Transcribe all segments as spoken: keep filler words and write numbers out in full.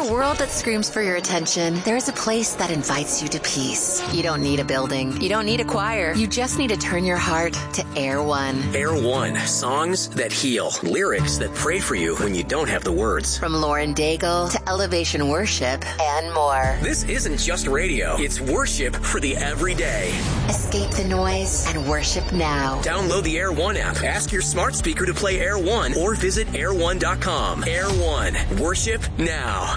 a world that screams for your attention, there is a place that invites you to peace. You don't need a building. You don't need a choir. You just need to turn your heart to Air One. Air One. Songs that heal. Lyrics that pray for you when you don't have the words. From Lauren Daigle to Elevation Worship and more. This isn't just radio. It's worship for the everyday. Escape the noise and worship now. Download the Air One app. Ask your smart speaker to play Air One or visit air one dot com. Air One. Worship now.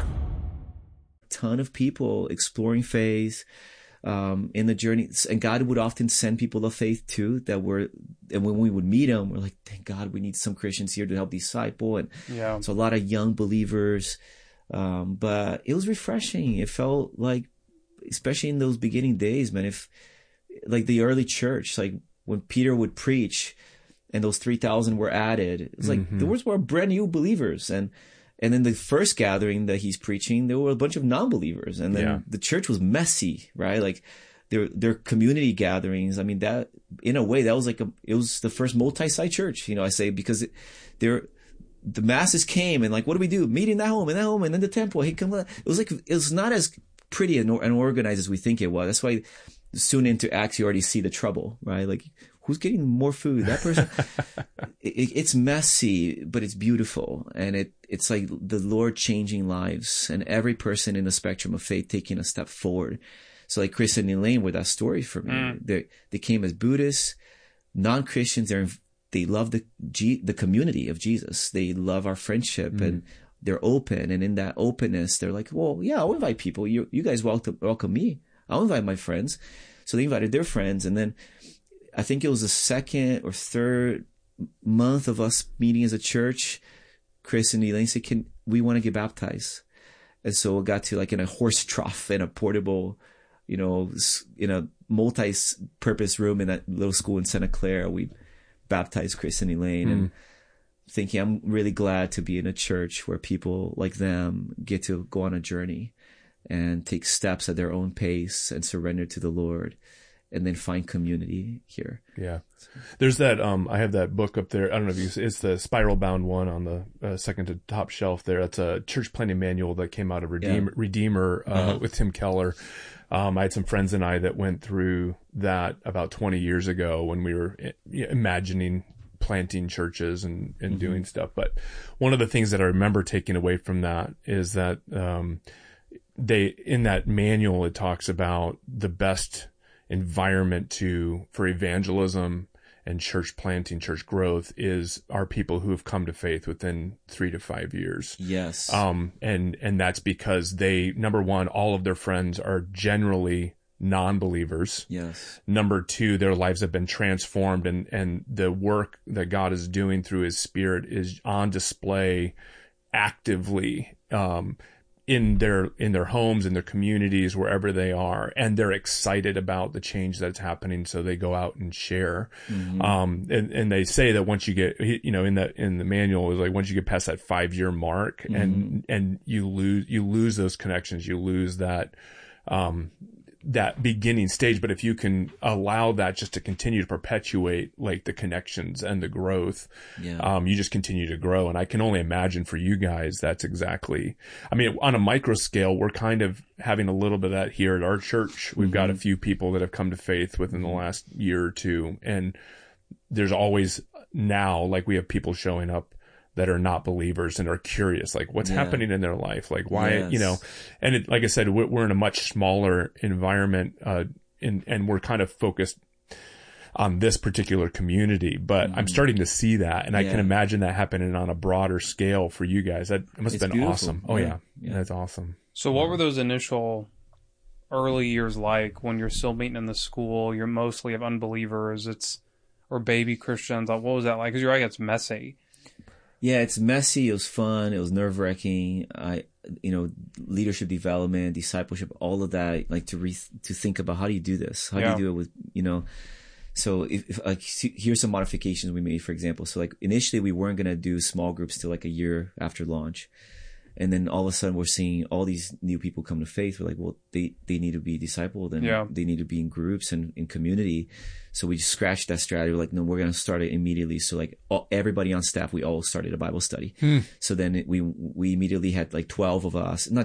Ton of people exploring faith um, in the journey. And God would often send people of faith too that were, and when we would meet them, we're like, thank God we need some Christians here to help disciple. And yeah. so a lot of young believers. Um, but it was refreshing. It felt like, especially in those beginning days, man, if like the early church, like when Peter would preach and those three thousand were added, it was like mm-hmm. there was more brand new believers. And, and then the first gathering that he's preaching, there were a bunch of non-believers. And then yeah. the church was messy, right? Like their, their community gatherings. I mean, that in a way, that was like a, it was the first multi-site church, you know, I say, because it, there, the masses came and like, what do we do? Meet in that home, in that home, and then the temple. Hey, come on. It was like, it was not as pretty and, and organized as we think it was. That's why soon into Acts, you already see the trouble, right? Like, who's getting more food? That person. it, it's messy, but it's beautiful. And it, it's like the Lord changing lives and every person in the spectrum of faith taking a step forward. So like Chris and Elaine were that story for me. Mm. They, they came as Buddhists, non-Christians. They're, they love the, G, the community of Jesus. They love our friendship mm. and they're open. And in that openness, they're like, well, yeah, I'll invite people. You, you guys welcome, welcome me. I'll invite my friends. So they invited their friends. And then I think it was the second or third month of us meeting as a church, Chris and Elaine said, can, we want to get baptized. And so it got to like in a horse trough in a portable, you know, in a multi-purpose room in that little school in Santa Clara. We baptized Chris and Elaine mm. and thinking I'm really glad to be in a church where people like them get to go on a journey and take steps at their own pace and surrender to the Lord and then find community here. Yeah. There's that, um, I have that book up there. I don't know if you, it's the Spiral Bound one on the uh, second to top shelf there. It's a church planting manual that came out of Redeemer, yeah. Redeemer uh, uh-huh. with Tim Keller. Um, I had some friends and I that went through that about twenty years ago when we were imagining planting churches and, and mm-hmm. doing stuff. But one of the things that I remember taking away from that is that, um, they, in that manual, it talks about the best environment to, for evangelism and church planting, church growth is are people who have come to faith within three to five years. Yes. Um, and, and that's because they, number one, all of their friends are generally non-believers. Yes. Number two, their lives have been transformed and, and the work that God is doing through his Spirit is on display actively, um, in their, in their homes, in their communities, wherever they are. And they're excited about the change that's happening. So they go out and share. Mm-hmm. Um, and, and they say that once you get, you know, in the, in the manual, is like once you get past that five year mark mm-hmm. and, and you lose, you lose those connections, you lose that, um, that beginning stage. But if you can allow that just to continue to perpetuate like the connections and the growth, yeah. um, you just continue to grow. And I can only imagine for you guys, that's exactly, I mean, on a micro scale, we're kind of having a little bit of that here at our church. We've mm-hmm. got a few people that have come to faith within the last year or two. And there's always now, like we have people showing up that are not believers and are curious, like what's yeah. happening in their life, like why, yes. you know, and it, like I said, we're, we're in a much smaller environment, uh, in, and we're kind of focused on this particular community, but mm-hmm. I'm starting to see that. And yeah. I can imagine that happening on a broader scale for you guys. That must it's have been beautiful. Awesome. Oh yeah. yeah. That's awesome. So what were those initial early years like when you're still meeting in the school? You're mostly of unbelievers. It's, or baby Christians. What was that like? Cause you're right. It's messy. Yeah, it's messy. It was fun. It was nerve wracking. I, you know, leadership development, discipleship, all of that. Like to re- to think about how do you do this? How yeah. do you do it with, you know? So if, if like here's some modifications we made, for example. So like initially we weren't gonna do small groups till like a year after launch, and then all of a sudden we're seeing all these new people come to faith. We're like, well, they they need to be discipled and yeah. they need to be in groups and in community. So we scratched that strategy. We're like, no, we're going to start it immediately. So like all, everybody on staff, we all started a Bible study. Hmm. So then it, we, we immediately had like twelve of us, not